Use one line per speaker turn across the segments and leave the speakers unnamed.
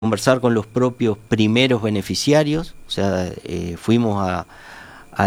conversar con los propios primeros beneficiarios, o sea, fuimos a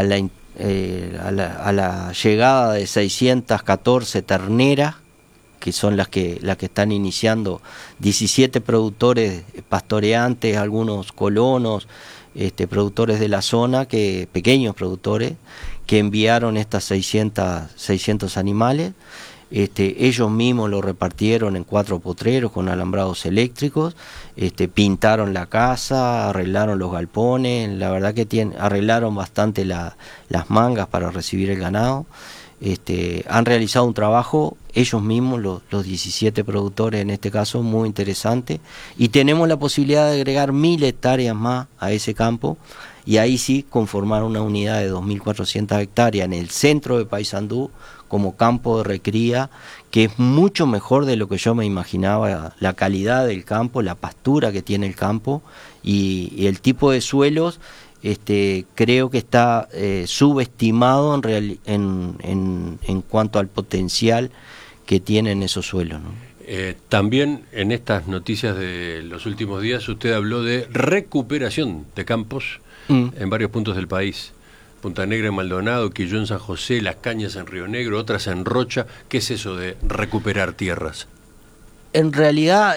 la llegada de 614 terneras, que son las que están iniciando, 17 productores pastoreantes, algunos colonos, productores de la zona, pequeños productores, que enviaron estas 600 animales. Ellos mismos lo repartieron en 4 potreros con alambrados eléctricos, pintaron la casa, arreglaron los galpones, la verdad que arreglaron bastante las mangas para recibir el ganado. Han realizado un trabajo ellos mismos, los 17 productores en este caso, muy interesante, y tenemos la posibilidad de agregar 1000 hectáreas más a ese campo, y ahí sí conformar una unidad de 2400 hectáreas en el centro de Paysandú como campo de recría, que es mucho mejor de lo que yo me imaginaba, la calidad del campo, la pastura que tiene el campo y el tipo de suelos. Creo que está subestimado en cuanto al potencial que tienen esos suelos, ¿no?
También en estas noticias de los últimos días usted habló de recuperación de campos en varios puntos del país. Punta Negra en Maldonado, Quillón en San José, Las Cañas en Río Negro, otras en Rocha. ¿Qué es eso de recuperar tierras?
En realidad,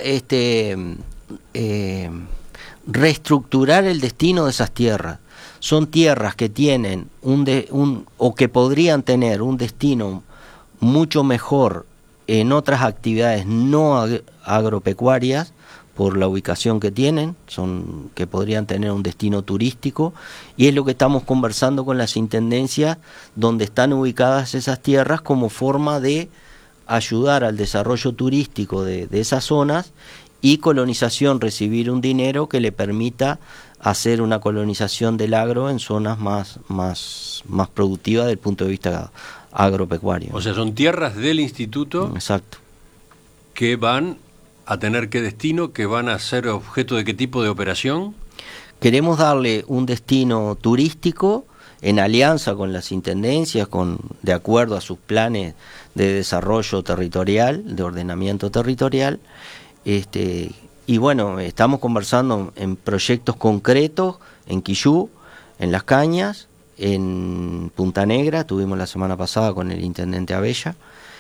reestructurar el destino de esas tierras. Son tierras que tienen o que podrían tener un destino mucho mejor en otras actividades no agropecuarias, por la ubicación que tienen, que podrían tener un destino turístico, y es lo que estamos conversando con las intendencias donde están ubicadas esas tierras, como forma de ayudar al desarrollo turístico de esas zonas, y colonización, recibir un dinero que le permita hacer una colonización del agro en zonas más productivas desde el punto de vista agropecuario.
O sea, son tierras del instituto.
Exacto.
Que van a tener qué destino, que van a ser objeto de qué tipo de operación.
Queremos darle un destino turístico en alianza con las intendencias, de acuerdo a sus planes de desarrollo territorial, de ordenamiento territorial. Y bueno, estamos conversando en proyectos concretos en Quillú, en Las Cañas, en Punta Negra, tuvimos la semana pasada con el intendente Abella,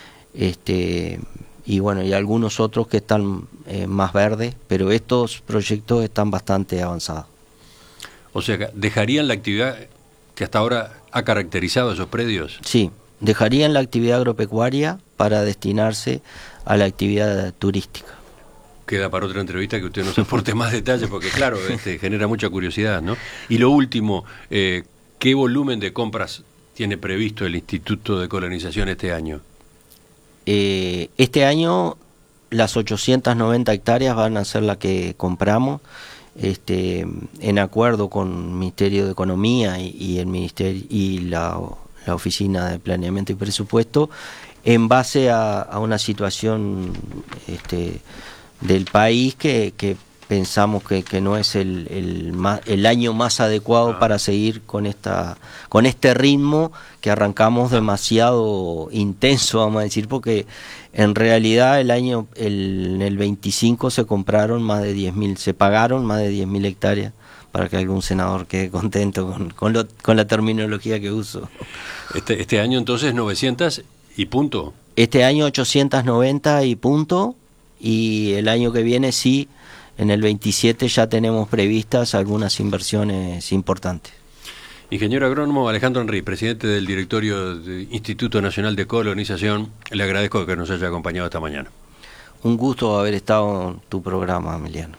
y bueno, y algunos otros que están más verdes, pero estos proyectos están bastante avanzados.
O sea, ¿dejarían la actividad que hasta ahora ha caracterizado esos predios?
Sí, dejarían la actividad agropecuaria para destinarse a la actividad turística.
Queda para otra entrevista que usted nos aporte más detalles, porque claro, genera mucha curiosidad, ¿no? Y lo último, ¿qué volumen de compras tiene previsto el Instituto de Colonización este año?
Este año las 890 hectáreas van a ser las que compramos, en acuerdo con el Ministerio de Economía y el Ministerio y la Oficina de Planeamiento y Presupuesto, en base a una situación del país que pensamos que no es el año más adecuado para seguir con este ritmo que arrancamos demasiado intenso, vamos a decir, porque en realidad en el 25 se pagaron más de 10.000 hectáreas, para que algún senador quede contento con la terminología que uso.
Este año entonces 900 y punto.
Este año 890 y punto, y el año que viene sí. En el 27 ya tenemos previstas algunas inversiones importantes.
Ingeniero agrónomo Alejandro Henry, presidente del directorio del Instituto Nacional de Colonización, le agradezco que nos haya acompañado esta mañana.
Un gusto haber estado en tu programa, Emiliano.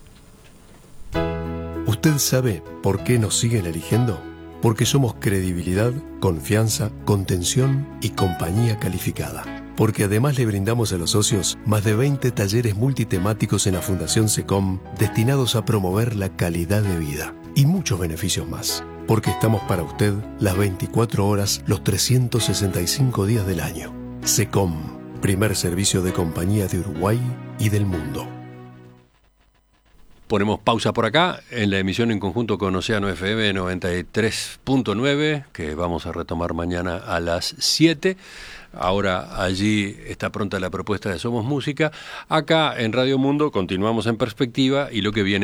¿Usted sabe por qué nos siguen eligiendo? Porque somos credibilidad, confianza, contención y compañía calificada. Porque además le brindamos a los socios más de 20 talleres multitemáticos en la Fundación SECOM destinados a promover la calidad de vida y muchos beneficios más. Porque estamos para usted las 24 horas, los 365 días del año. SECOM, primer servicio de compañía de Uruguay y del mundo.
Ponemos pausa por acá en la emisión en conjunto con Océano FM 93.9, que vamos a retomar mañana a las 7. Ahora allí está pronta la propuesta de Somos Música. Acá en Radio Mundo continuamos en Perspectiva y lo que viene